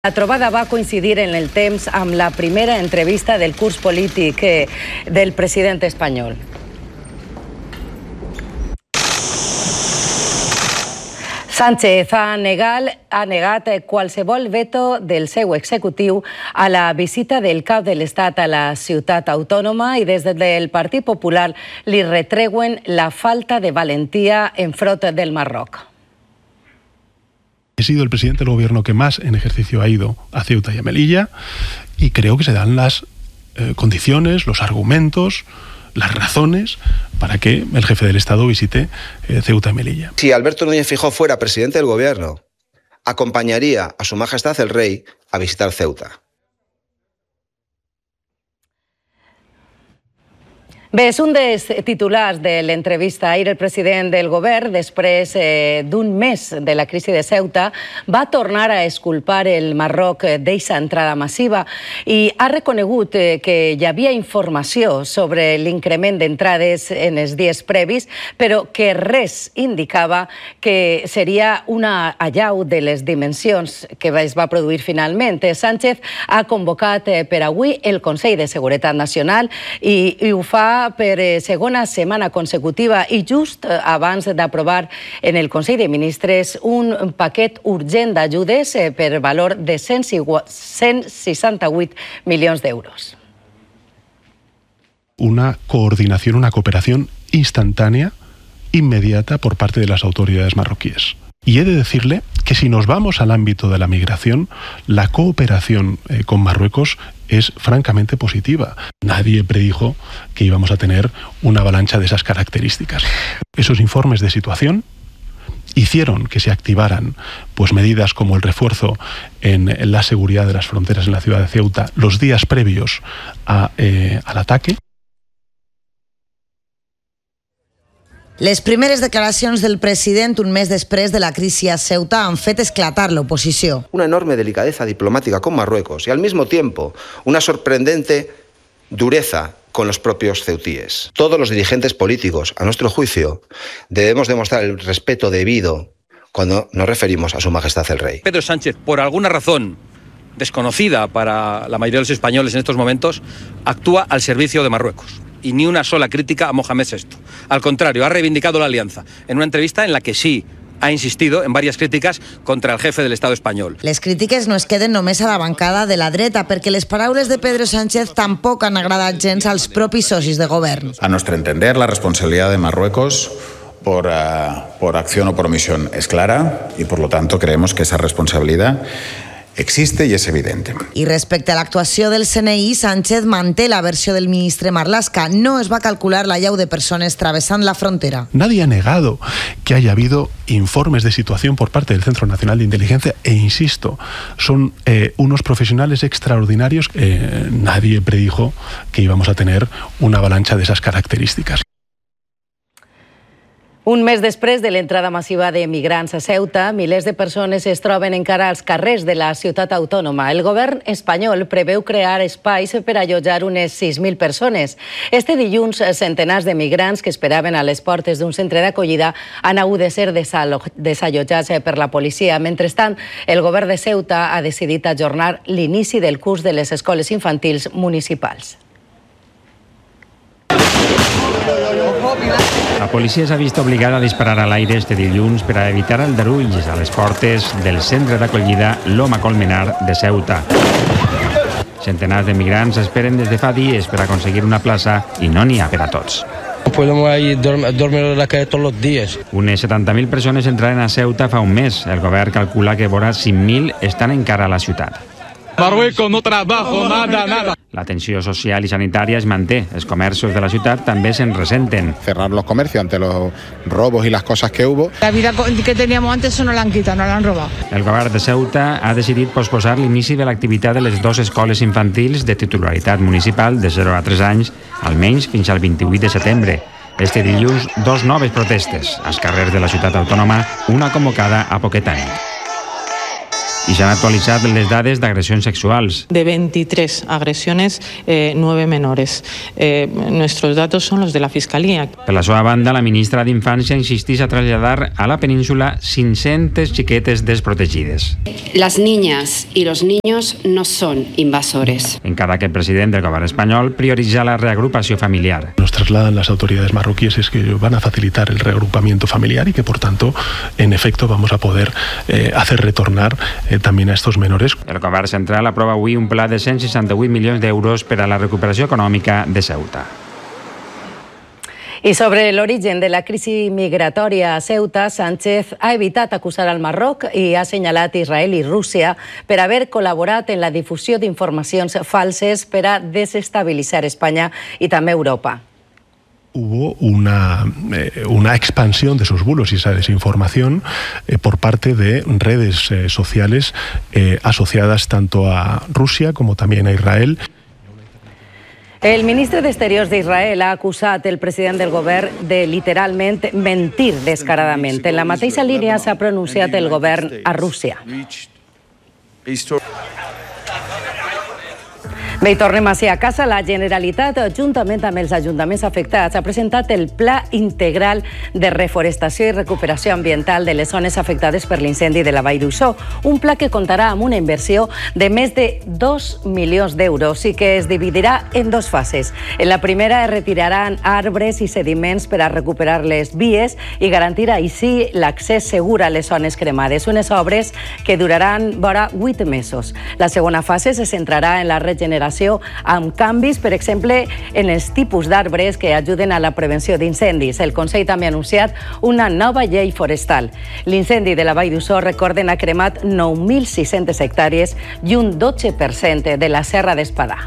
La trobada va coincidir en el temps amb la primera entrevista del curs polític del president espanyol. Sánchez ha negat qualsevol veto del seu executiu a la visita del cap de l'Estat a la ciutat autònoma i des del Partit Popular li retreuen la falta de valentia enfront del Marroc. He sido el presidente del gobierno que más en ejercicio ha ido a Ceuta y a Melilla y creo que se dan las condiciones, los argumentos, las razones para que el jefe del Estado visite Ceuta y Melilla. Si Alberto Núñez Feijóo fuera presidente del gobierno, acompañaría a Su Majestad el Rey a visitar Ceuta. Bé, és un dels titulars de l'entrevista. Ahir el president del govern, després d'un mes de la crisi de Ceuta, va tornar a exculpar el Marroc d'eixa entrada massiva i ha reconegut que hi havia informació sobre l'increment d'entrades en els dies previs, però que res indicava que seria una allau de les dimensions que es va produir finalment. Sánchez ha convocat per avui el Consell de Seguretat Nacional i ho fa per segona setmana consecutiva i just abans d'aprovar en el Consell de Ministres un paquet urgent d'ajudes per valor de 168 milions d'euros. Una coordinación, una cooperación instantánea, inmediata por parte de las autoridades marroquíes. Y he de decirle que si nos vamos al ámbito de la migración, la cooperación con Marruecos es francamente positiva. Nadie predijo que íbamos a tener una avalancha de esas características. Esos informes de situación hicieron que se activaran medidas como el refuerzo en la seguridad de las fronteras en la ciudad de Ceuta los días previos al ataque. Les primeres declaracions del president un mes després de la crisi a Ceuta han fet esclatar l'oposició. Una enorme delicadeza diplomática con Marruecos y al mismo tiempo una sorprendente dureza con los propios ceutíes. Todos los dirigentes políticos, a nuestro juicio, debemos demostrar el respeto debido cuando nos referimos a Su Majestad el Rey. Pedro Sánchez, por alguna razón desconocida para la mayoría de los españoles en estos momentos, actúa al servicio de Marruecos. Y ni una sola crítica a Mohamed VI. Al contrario, ha reivindicado la alianza en una entrevista en la que sí ha insistido en varias críticas contra el jefe del Estado espanyol. Les crítiques no es queden només a la bancada de la dreta, perquè les paraules de Pedro Sánchez tampoc han agradat gens als propis socis de govern. A nuestro entender, la responsabilidad de Marruecos por acción o por omisión es clara y por lo tanto creemos que esa responsabilidad existe y es evidente. I respecte a l'actuació del CNI, Sánchez manté la versió del ministre Marlaska. No es va calcular l'allau de persones travessant la frontera. Nadie ha negado que haya habido informes de situación por parte del Centro Nacional de Inteligencia e insisto, son unos profesionales extraordinarios. Nadie predijo que íbamos a tener una avalancha de esas características. Un mes després de l'entrada massiva de migrants a Ceuta, milers de persones es troben encara als carrers de la ciutat autònoma. El govern espanyol preveu crear espais per allotjar unes 6.000 persones. Este dilluns, centenars de migrants que esperaven a les portes d'un centre d'acollida han hagut de ser desallotjats per la policia. Mentrestant, el govern de Ceuta ha decidit ajornar l'inici del curs de les escoles infantils municipals. La policia s'ha vist obligada a disparar a l'aire este dilluns per a evitar aldarulls a les portes del centre d'acollida Loma Colmenar de Ceuta. Centenars de migrants esperen des de fa dies per aconseguir una plaça i no n'hi ha per a tots. Podemos ir dormir en la calle todos los días. Unes 70.000 persones entraren a Ceuta fa un mes. El govern calcula que vora 5.000 estan encara a la ciutat. Marruecos no trabajo, nada. La tensió social i sanitària es manté. Els comerços de la ciutat també se'n ressenten. Cerrar los comercios ante los robos y las cosas que hubo. La vida que teníamos antes no la han quitado, no la han robado. El govern de Ceuta ha decidit posposar l'inici de l'activitat de les 2 escoles infantils de titularitat municipal de 0 a 3 anys, almenys fins al 28 de setembre. Este dilluns, 2 noves protestes als carrers de la ciutat autònoma, una convocada a Poquetani. I s'han actualitzat les dades d'agressions sexuals. De 23 agresiones, 9 menores. Nuestros datos son los de la Fiscalía. Per la seva banda, la ministra d'Infància insisteix a traslladar a la península 500 xiquetes desprotegides. Las niñas y los niños no son invasores. Encara que el president del govern espanyol prioritza la reagrupació familiar. Nos trasladan las autoridades marroquíes es que van a facilitar el reagrupamiento familiar y que, por tanto, en efecto, vamos a poder hacer retornar también a estos menores. El govern central aprova avui un pla de 168 milions d'euros per a la recuperació econòmica de Ceuta. I sobre l'origen de la crisi migratòria a Ceuta, Sánchez ha evitat acusar al Marroc i ha assenyalat Israel i Rússia per haver col·laborat en la difusió d'informacions falses per a desestabilitzar Espanya i també Europa. Hubo una expansión de esos bulos y esa desinformación por parte de redes sociales asociadas tanto a Rusia como también a Israel. El ministre d'Exteriors d'Israel ha acusat el president del govern de literalment mentir descaradament. En la mateixa línia s'ha pronunciat el govern a Rússia. Bé, i tornem així a casa. La Generalitat, juntament amb els ajuntaments afectats, ha presentat el Pla Integral de Reforestació i Recuperació Ambiental de les zones afectades per l'incendi de la Vall d'Uixó. Un pla que comptarà amb una inversió de més de 2 milions d'euros i que es dividirà en dues fases. En la primera es retiraran arbres i sediments per a recuperar les vies i garantir així l'accés segur a les zones cremades. Unes obres que duraran vora 8 mesos. La segona fase se centrarà en la regeneració amb canvis, per exemple, en els tipus d'arbres que ajuden a la prevenció d'incendis. El Consell també ha anunciat una nova llei forestal. L'incendi de la Vall d'Uixó, recorden, ha cremat 9.600 hectàrees i un 12% de la Serra d'Espadà.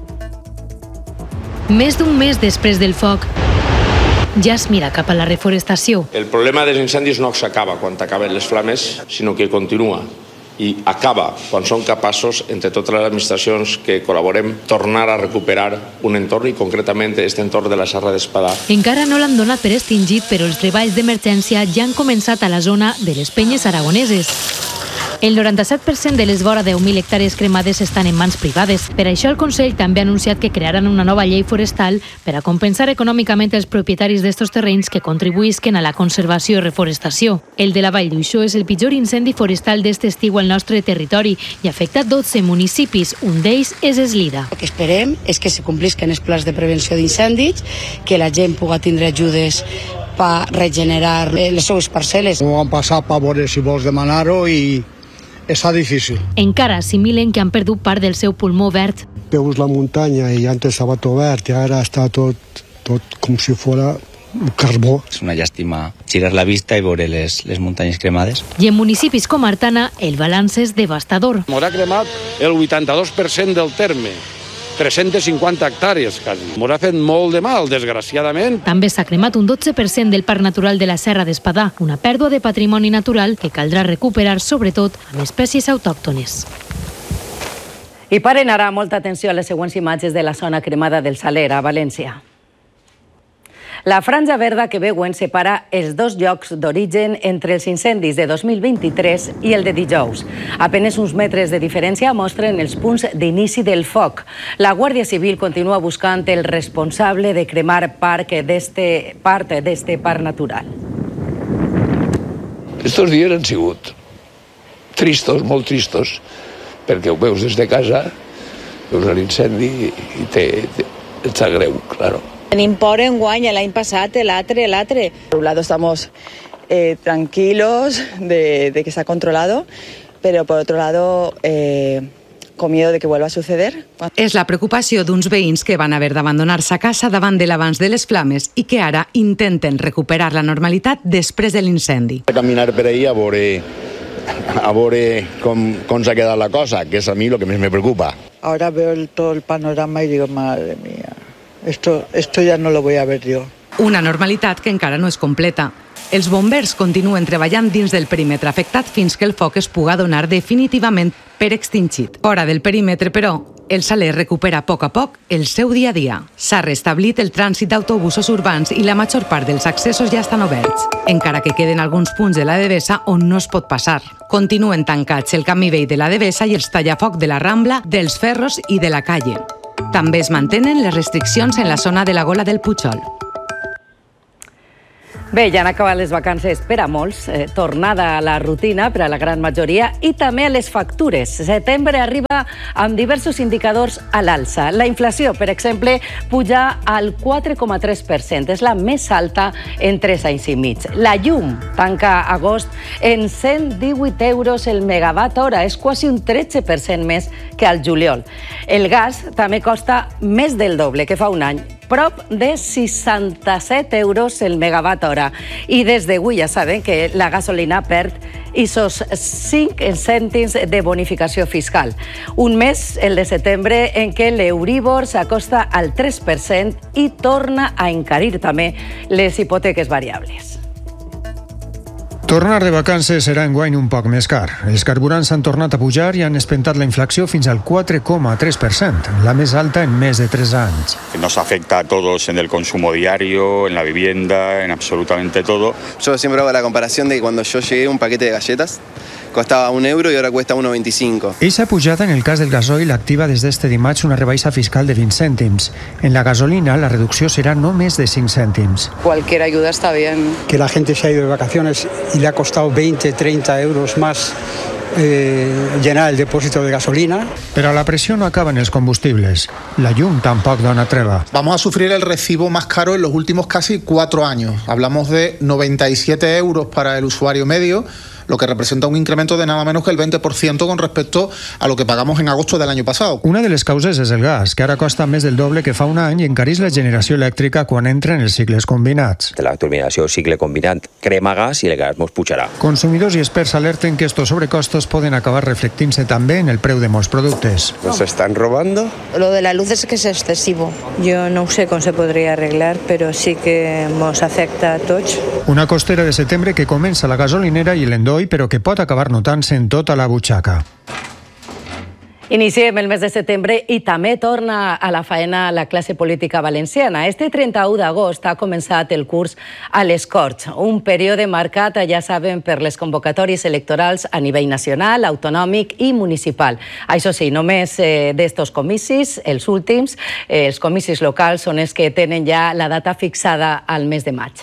Més d'un mes després del foc, ja es mira cap a la reforestació. El problema dels incendis no s'acaba quan acaben les flames, sinó que continua. I acaba quan som capaços, entre totes les administracions que col·laborem, tornar a recuperar un entorn i concretament aquest entorn de la Serra d'Espadà. Encara no l'han donat per extingit, però els treballs d'emergència ja han començat a la zona de les Penyes Aragoneses. El 97% de les vora 10.000 hectàrees cremades estan en mans privades. Per això el Consell també ha anunciat que crearan una nova llei forestal per a compensar econòmicament els propietaris d'estos terrenys que contribuïsquen a la conservació i reforestació. El de la Vall d'Uixó és el pitjor incendi forestal d'este estiu al nostre territori i afecta 12 municipis. Un d'ells és Eslida. El que esperem és que se complisquen els plans de prevenció d'incendis, que la gent pugui tindre ajudes per regenerar les seues parcel·les. No han passat per veure si vols demanar-ho i està difícil. Encara assimilen que han perdut part del seu pulmó verd. Veus la muntanya i antes estava tot verd i ara està tot com si fos un carbó. És una llàstima girar la vista i veure les muntanyes cremades. I en municipis com Artana el balanç és devastador. M'haurà cremat el 82% del terme. 350 hectàrees, quasi. M'ho ha fet molt de mal, desgraciadament. També s'ha cremat un 12% del Parc Natural de la Serra d'Espadà, una pèrdua de patrimoni natural que caldrà recuperar, sobretot amb espècies autòctones. I paren ara molta atenció a les següents imatges de la zona cremada del Saler, a València. La franja verda que veuen separa els dos llocs d'origen entre els incendis de 2023 i el de dijous. Apenes uns metres de diferència mostren els punts d'inici del foc. La Guàrdia Civil continua buscant el responsable de cremar part d'este parc natural. Estos dies han sigut tristos, molt tristos, perquè ho veus des de casa, veus l'incendi i et sap greu, claro. Tenim por enguany, l'any passat, l'altre. Por un lado estamos tranquilos de que se ha controlado, pero por otro lado con miedo de que vuelva a suceder. És la preocupació d'uns veïns que van haver d'abandonar-se a casa davant de l'avanç de les flames i que ara intenten recuperar la normalitat després de l'incendi. Caminar per ahí a veure com s'ha quedat la cosa, que és a mi lo que més me preocupa. Ahora veo todo el panorama y digo, madre mía. Esto ya no lo voy a ver yo. Una normalitat que encara no és completa. Els bombers continuen treballant dins del perímetre afectat fins que el foc es puga donar definitivament per extingit. Fora del perímetre, però, El Saler recupera a poc el seu dia a dia. S'ha restablit el trànsit d'autobusos urbans i la major part dels accessos ja estan oberts, encara que queden alguns punts de la Devesa on no es pot passar. Continuen tancats el camí vell de la Devesa i els tallafoc de la Rambla, dels Ferros i de la Calle. També es mantenen les restriccions en la zona de la Gola del Pujol. Bé, ja han acabat les vacances per a molts, tornada a la rutina per a la gran majoria i també a les factures. Setembre arriba amb diversos indicadors a l'alça. La inflació, per exemple, puja al 4,3%, és la més alta en 3 anys i mig. La llum tanca agost en 118 euros el megawatt hora, és quasi un 13% més que al juliol. El gas també costa més del doble que fa un any, prop de 67 euros el megawatt hora. I des d'avui ja saben que la gasolina perd esos 5 cèntims de bonificació fiscal. Un mes, el de setembre, en què l'Euribor s'acosta al 3% i torna a encarir també les hipoteques variables. Tornar de vacances serà enguany un poc més car. Els carburants han tornat a pujar i han espentat la inflació fins al 4,3%, la més alta en més de 3 anys. Nos afecta a todos en el consumo diario, en la vivienda, en absolutamente todo. Yo siempre hago la comparación de que cuando yo llegué un paquete de galletas costava 1 euro i ara cuesta 1,25. Eixa pujada en el cas del gasoil activa des d'este dimarts una rebaixa fiscal de 20 cèntims. En la gasolina la reducció serà no més de 5 cèntims. Cualquier ayuda está bien. Que la gente se ha ido de vacaciones y le ha costado 20, 30 euros más llenar el depósito de gasolina. Però la pressió no acaba en els combustibles. La llum tampoc dona treva. Vamos a sufrir el recibo más caro en los últimos casi 4 años. Hablamos de 97 euros para el usuario medio, lo que representa un incremento de nada menos que el 20% con respecto a lo que pagamos en agosto del año pasado. Una de les causes és el gas, que ara costa més del doble que fa un any i encareix la generació elèctrica quan entra en els cicles combinats. De la terminació cicle combinat crema gas i el gas mos pujarà. Consumidors i experts alerten que estos sobrecostos poden acabar reflectint-se també en el preu de molts productes. ¿Nos están robando? Lo de la luz es que es excesivo. Yo no sé cómo se podría arreglar, pero sí que nos afecta a tots. Una costera de setembre que comença la gasolinera i l'endoi, però que pot acabar notant-se en tota la butxaca. Iniciem el mes de setembre i també torna a la faena la classe política valenciana. Este 31 d'agost ha començat el curs a les Corts, un període marcat, ja saben, per les convocatòries electorals a nivell nacional, autonòmic i municipal. Això sí, només d'estos comicis, els últims, els comicis locals són els que tenen ja la data fixada al mes de maig.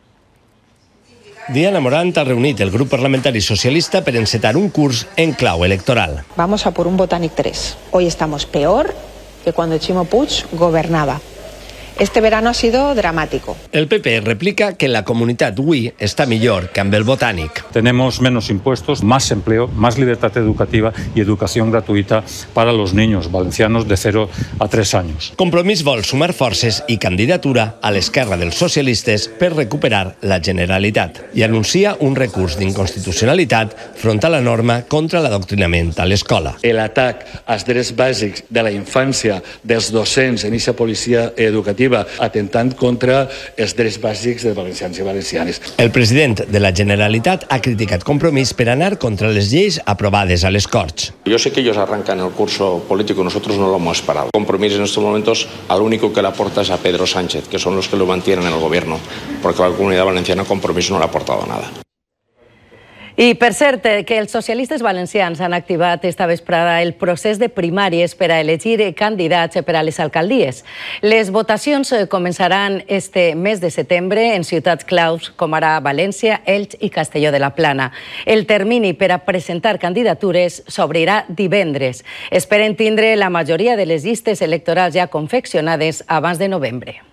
Diana Morant ha reunit el grup parlamentari socialista per encetar un curs en clau electoral. Vamos a por un Botànic 3. Hoy estamos peor que cuando Chimo Puig gobernaba. Este verano ha sido dramático. El PP replica que la comunitat hui està millor que amb el Botànic. Tenemos menos impuestos, más empleo, más libertad educativa y educación gratuita para los niños valencianos de 0 a 3 años. Compromís vol sumar forces i candidatura a l'esquerra dels socialistes per recuperar la Generalitat i anuncia un recurs d'inconstitucionalitat front a la norma contra l'adoctrinament a l'escola. L'atac als drets bàsics de la infància dels docents en aquesta policia educativa atentant contra els drets bàsics de valencians i valencianes. El president de la Generalitat ha criticat Compromís per anar contra les lleis aprovades a les Corts. Yo sé que ellos arrancan el curso político, nosotros no lo hemos parado. Compromís en estos momentos al único que le aporta es a Pedro Sánchez, que son los que lo mantienen en el gobierno, porque a la Comunidad Valenciana Compromís no le ha aportado nada. I, per cert, que els socialistes valencians han activat esta vesprada el procés de primàries per a elegir candidats per a les alcaldies. Les votacions començaran este mes de setembre en ciutats claus com ara València, Elx i Castelló de la Plana. El termini per a presentar candidatures s'obrirà divendres. Esperen tindre la majoria de les llistes electorals ja confeccionades abans de novembre.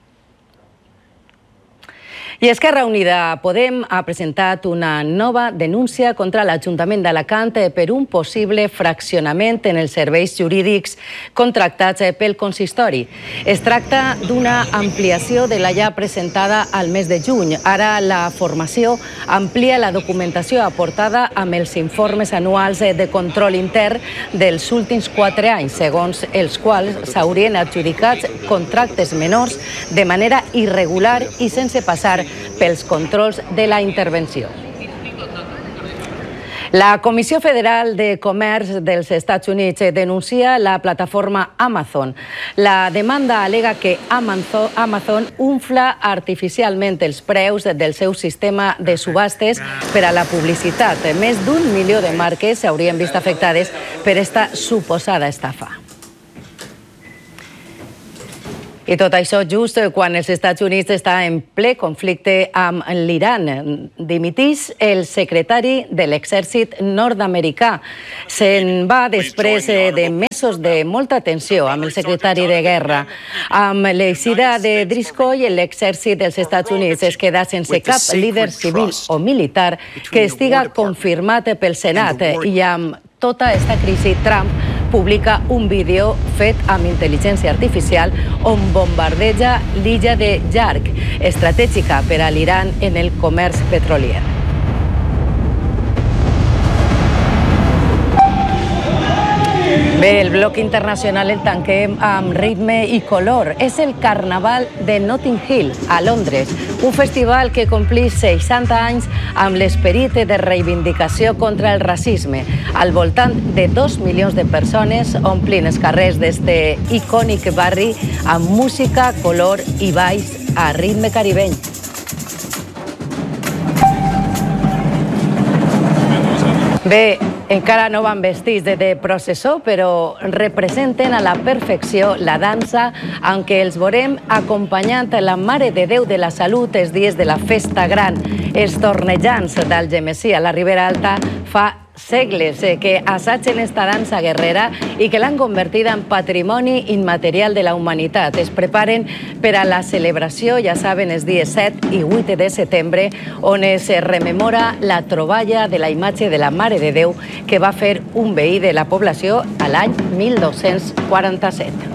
I Esquerra Unida Podem ha presentat una nova denúncia contra l'Ajuntament d'Alacant per un possible fraccionament en els serveis jurídics contractats pel consistori. Es tracta d'una ampliació de la ja presentada al mes de juny. Ara la formació amplia la documentació aportada amb els informes anuals de control intern dels últims 4 anys, segons els quals s'haurien adjudicat contractes menors de manera irregular i sense passar pels controls de la intervenció. La Comissió Federal de Comerç dels Estats Units denuncia la plataforma Amazon. La demanda alega que Amazon unfla artificialment els preus del seu sistema de subhastes per a la publicitat. Més d'1 milió de marques s'haurien vist afectades per esta suposada estafa. I tot això just quan els Estats Units està en ple conflicte amb l'Iran. Dimitís el secretari de l'exèrcit nord-americà. Se'n va després de mesos de molta tensió amb el secretari de guerra. Amb l'eixida de Driscoll, l'exèrcit dels Estats Units es queda sense cap líder civil o militar que estiga confirmat pel Senat. I amb tota aquesta crisi, Trump publica un vídeo fet amb intel·ligència artificial on bombardeja l'illa de Yark, estratègica per a l'Iran en el comerç petrolier. Bé, el bloc internacional el tanquem amb ritme i color. És el Carnaval de Notting Hill, a Londres, un festival que complís 60 anys amb l'esperit de reivindicació contra el racisme. Al voltant de 2 milions de persones omplin els carrers d'este icònic barri amb música, color i balls a ritme caribeny. Bé, encara no van vestits de processó, però representen a la perfecció la dansa amb què els veurem acompanyant la Mare de Déu de la Salut els dies de la festa gran. Els tornejants d'Algemesí a la Ribera Alta fa segles que assaggen esta dansa guerrera i que l'han convertida en patrimoni immaterial de la humanitat. Es preparen per a la celebració, ja saben, els dies 7 i 8 de setembre, on es rememora la troballa de la imatge de la Mare de Déu que va fer un veí de la població a l'any 1247.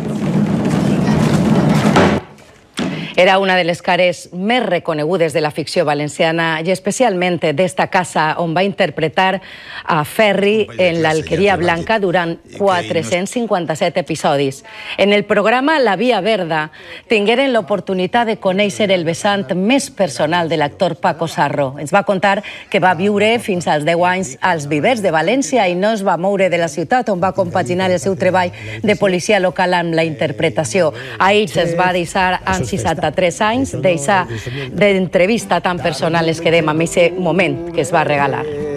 Era una de les cares més reconegudes de la ficció valenciana i especialment d'esta casa on va interpretar a Ferri en l'Alqueria Blanca durant 457 episodis. En el programa La Via Verda tingueren l'oportunitat de conèixer el vessant més personal de l'actor Paco Sarro. Ens va contar que va viure fins als 10 anys als vivers de València i no es va moure de la ciutat, on va compaginar el seu treball de policia local amb la interpretació. Ahir es va deixar amb 63 anys, d'entrevista tan personal es quedem amb aquest moment que es va regalar.